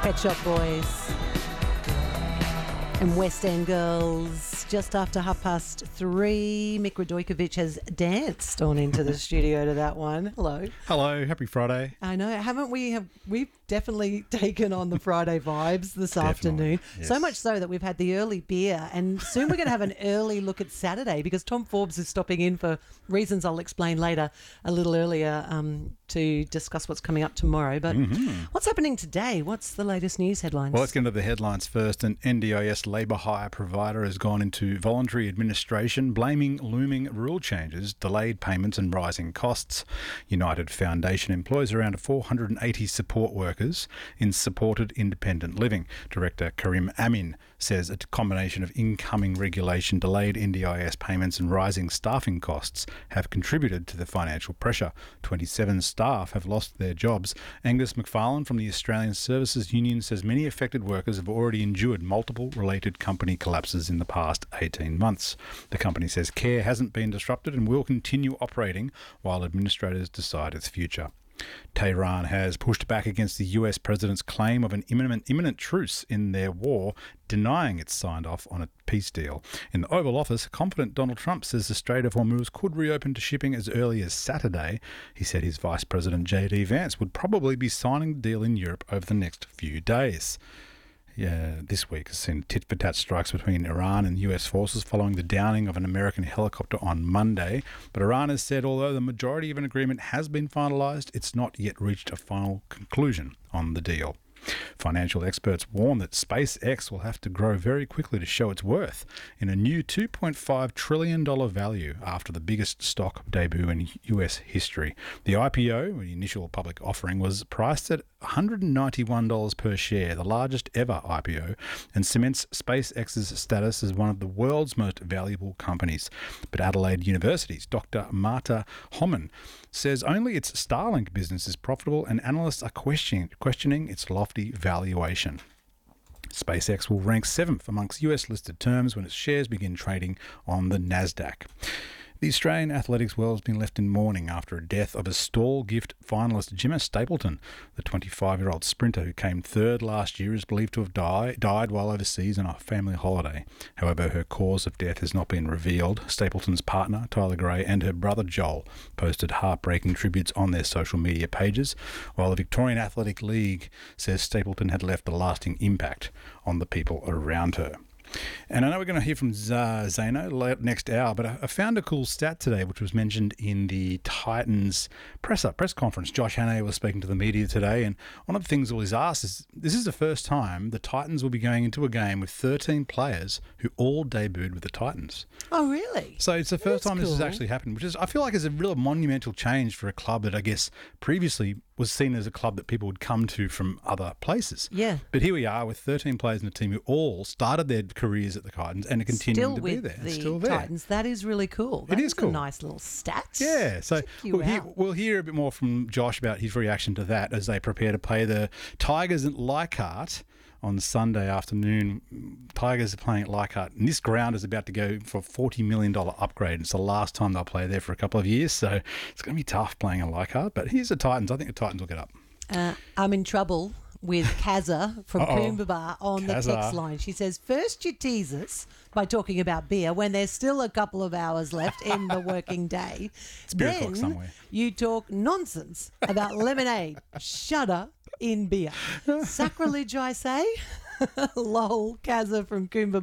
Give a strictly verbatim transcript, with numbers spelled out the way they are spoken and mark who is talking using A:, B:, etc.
A: Pet Shop Boys and West End Girls. Just after half past three, Mick Radojkovic has danced on into the studio to that one. Hello.
B: Hello, happy Friday.
A: I know, haven't we? Have we've definitely taken on the Friday vibes this afternoon.
B: Yes.
A: So much so that we've had the early beer, and soon we're going to have an early look at Saturday because Tom Forbes is stopping in for reasons I'll explain later, a little earlier, um, to discuss what's coming up tomorrow. But
B: Mm-hmm.
A: what's happening today? What's the latest news headlines?
B: Well, let's get into the headlines first. An N D I S labour hire provider has gone into voluntary administration, blaming looming rule changes, delayed payments and rising costs. United Foundation employs around four hundred eighty support workers in supported independent living. Director Karim Amin says a combination of incoming regulation, delayed N D I S payments and rising staffing costs have contributed to the financial pressure. twenty-seven staff have lost their jobs. Angus McFarlane from the Australian Services Union says many affected workers have already endured multiple related company collapses in the past eighteen months. The company says care hasn't been disrupted and will continue operating while administrators decide its future. Tehran has pushed back against the U S president's claim of an imminent, imminent truce in their war, denying it's signed off on a peace deal. In the Oval Office, confident Donald Trump says the Strait of Hormuz could reopen to shipping as early as Saturday. He said his Vice President J D Vance would probably be signing the deal in Europe over the next few days. Yeah, this week has seen tit-for-tat strikes between Iran and U S forces following the downing of an American helicopter on Monday. But Iran has said although the majority of an agreement has been finalised, it's not yet reached a final conclusion on the deal. Financial experts warn that SpaceX will have to grow very quickly to show its worth in a new two point five trillion dollars value after the biggest stock debut in U S history. The I P O, the initial public offering, was priced at one hundred ninety-one dollars per share, the largest ever I P O, and cements SpaceX's status as one of the world's most valuable companies. But Adelaide University's Doctor Marta Homan says only its Starlink business is profitable and analysts are questioning, questioning its lofty valuation. SpaceX will rank seventh amongst U S-listed terms when its shares begin trading on the NASDAQ. The Australian athletics world has been left in mourning after a death of a stall gift finalist, Gemma Stapleton. The twenty-five-year-old sprinter who came third last year is believed to have die, died while overseas on a family holiday. However, her cause of death has not been revealed. Stapleton's partner, Tyler Gray, and her brother, Joel, posted heartbreaking tributes on their social media pages, while the Victorian Athletic League says Stapleton had left a lasting impact on the people around her. And I know we're going to hear from Z- Zeno next hour, but I, I found a cool stat today, which was mentioned in the Titans press up press conference. Josh Hannay was speaking to the media today, and one of the things that was asked is, this is the first time the Titans will be going into a game with thirteen players who all debuted with the Titans.
A: Oh, really?
B: So it's the first
A: That's
B: time this has
A: cool.
B: actually happened, which is, I feel like, is a real monumental change for a club that I guess previously was seen as a club that people would come to from other places.
A: Yeah.
B: But here we are with thirteen players in the team who all started their careers at the Titans and are continuing
A: Still
B: to be
A: with
B: there.
A: the
B: Still there.
A: Titans. That is really cool. That
B: It is cool.
A: a nice little stat.
B: Yeah, so
A: Check you
B: we'll hear,
A: out.
B: we'll hear a bit more from Josh about his reaction to that as they prepare to play the Tigers at Leichhardt on Sunday afternoon. Tigers are playing at Leichhardt, and this ground is about to go for a forty million dollars upgrade. It's the last time they'll play there for a couple of years, so it's going to be tough playing at Leichhardt. But here's the Titans. I think the Titans will get up.
A: Uh, I'm in trouble with Kazza from
B: Uh-oh.
A: Coombaba on the
B: Kazza.
A: text line. She says, first you tease us by talking about beer when there's still a couple of hours left in the working day.
B: It's beer
A: then
B: o'clock somewhere.
A: you talk nonsense about lemonade. Shudder in beer. Sacrilege, I say. Lol, Kazza from Coombaba.